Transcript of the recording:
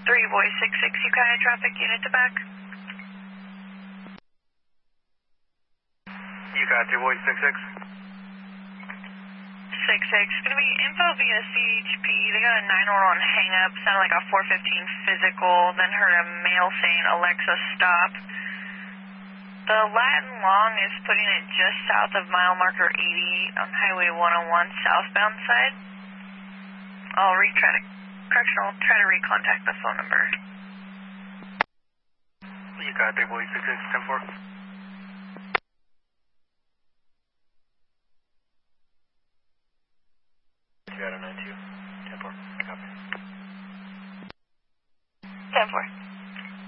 3 Voice 66, Ukiah traffic, unit to back. Ukiah 3 Voice 66. 66, gonna be info via CHP. They got a 911 hang up, sounded like a 415 physical, then heard a male saying, Alexa, stop. The Latin Long is putting it just south of mile marker 80 on Highway 101 southbound side. I'll try to recontact the phone number. Ukiah 3 Voice 66, 10-4.